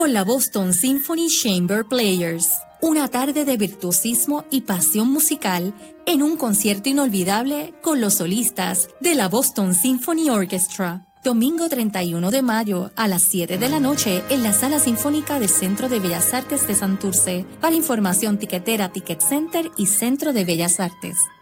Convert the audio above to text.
Con la Boston Symphony Chamber Players. Una tarde de virtuosismo y pasión musical en un concierto inolvidable con los solistas de la Boston Symphony Orchestra. Domingo 31 de mayo a las 7 de la noche en la Sala Sinfónica del Centro de Bellas Artes de Santurce. Para información, tiquetera, Ticket Center y Centro de Bellas Artes.